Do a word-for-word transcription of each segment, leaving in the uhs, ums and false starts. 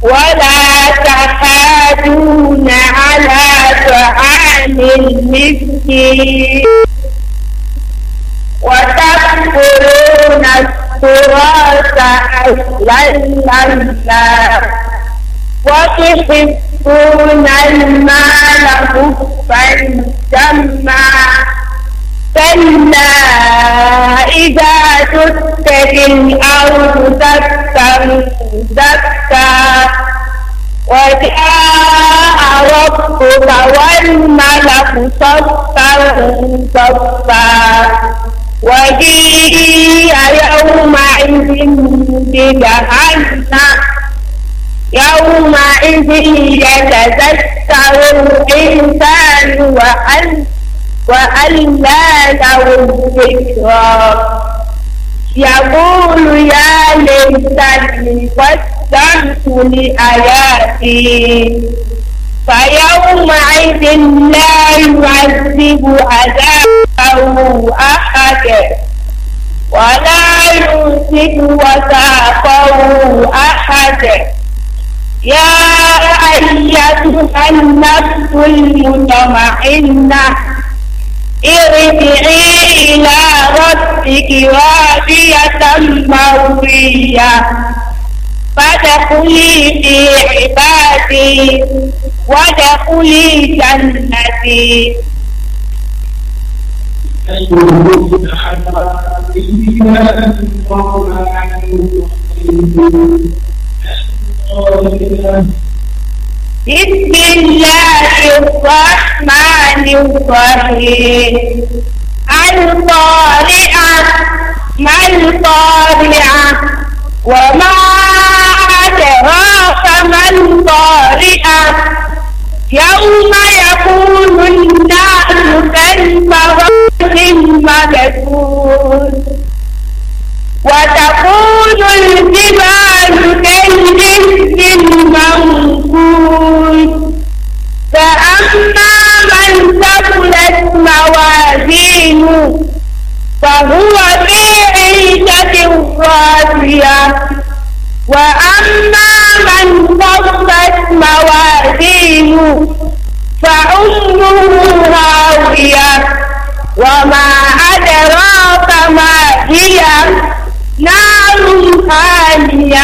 ولا تحاضون على طعام المسكين وتأكلون التراث أكلا لما وتحبون المال حبا جما كلا إذا دكت الأرض دكا دكا وجاء ربك والملك صفا صفا وجيء يومئذ بجهنم يومئذ يتذكر الإنسان وأن وأنى له الذكرى يقول يا ليتني قدمت لحياتي فيومئذ لا يعذب عذابه أحد ولا يوثق وثاقه أحد يا أيتها النفس المطمئنة ارجعي إلى ربك راضية مرضية فادخلي في عبادي وادخلي جنتي. بسم الله الرحمن الرحيم. القارعة ما القارعة وما أدراك ما القارعة يوم يكون الناس كالفراش المبثوث وتكون الجبال كالعهن المنفوش فأما من ثقلت موازينه فهو في عيشة راضية وأما من خفت موازينه فأمه هاوية وما أدراك ما هي نار حامية.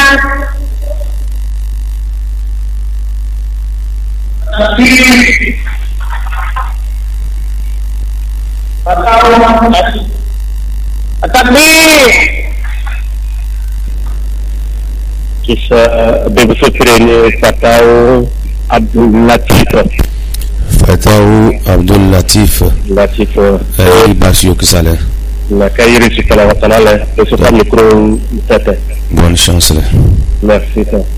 التكبير. Kisah Abu Fikri ini Fatau Abdul Latif. Fatau Abdul Latif. Latif. Eh, Basio Kisale. La Kairi Sikala Watanale. Besok kami kurung tete. Bonne chance. Merci.